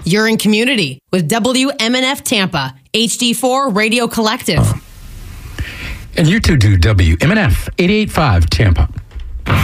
You're in community with WMNF Tampa, HD4 Radio Collective. And you too do WMNF 88.5 Tampa.